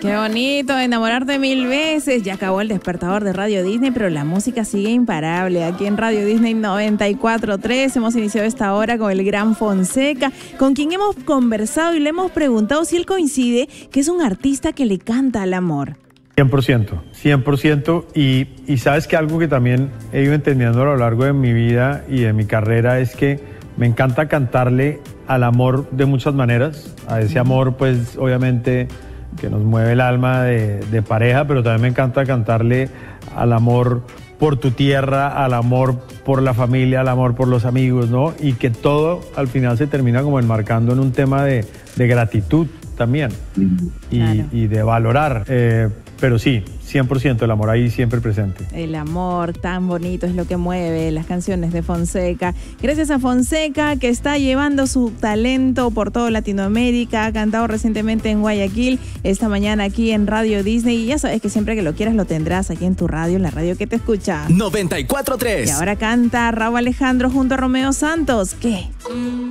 Qué bonito, enamorarte 1000 veces. Ya acabó el despertador de Radio Disney, pero la música sigue imparable. Aquí en Radio Disney 94.3 hemos iniciado esta hora con el gran Fonseca, con quien hemos conversado y le hemos preguntado si él coincide que es un artista que le canta al amor. 100%. Y sabes que algo que también he ido entendiendo a lo largo de mi vida y de mi carrera es que me encanta cantarle al amor de muchas maneras. A ese amor, pues, obviamente, que nos mueve el alma de pareja, pero también me encanta cantarle al amor por tu tierra, al amor por la familia, al amor por los amigos, ¿no? Y que todo al final se termina como enmarcando en un tema de gratitud también y de valorar. Pero sí, 100% el amor ahí siempre presente. El amor tan bonito es lo que mueve las canciones de Fonseca. Gracias a Fonseca, que está llevando su talento por toda Latinoamérica. Ha cantado recientemente en Guayaquil, esta mañana aquí en Radio Disney. Y ya sabes que siempre que lo quieras lo tendrás aquí en tu radio, en la radio que te escucha. 94.3. Y ahora canta Rauw Alejandro junto a Romeo Santos. ¿Qué?